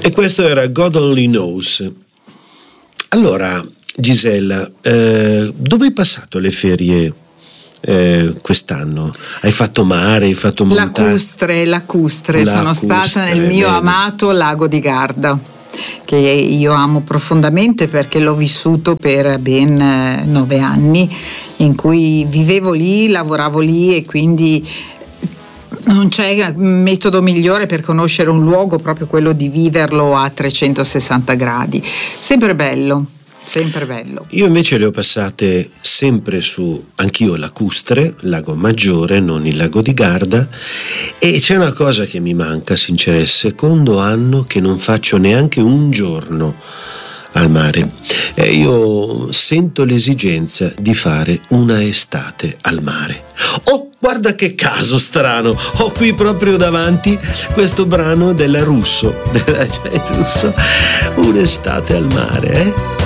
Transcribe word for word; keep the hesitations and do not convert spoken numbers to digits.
E questo era God Only Knows. Allora, Gisella, eh, dove hai passato le ferie eh, quest'anno? Hai fatto mare, hai fatto montagna? Lacustre, lacustre, sono Lacustre, stata nel mio bene. amato lago di Garda, che io amo profondamente perché l'ho vissuto per ben eh, nove anni, in cui vivevo lì, lavoravo lì, e quindi non c'è metodo migliore per conoscere un luogo, proprio quello di viverlo a trecentosessanta gradi. Sempre bello, sempre bello. Io invece le ho passate sempre su, anch'io, Lacustre, Lago Maggiore, non il Lago di Garda, e c'è una cosa che mi manca, sincera, è il secondo anno che non faccio neanche un giorno al mare. Eh, io sento l'esigenza di fare una estate al mare. Oh, guarda che caso strano, ho qui proprio davanti questo brano della Russo, cioè Russo, un'estate al mare, eh?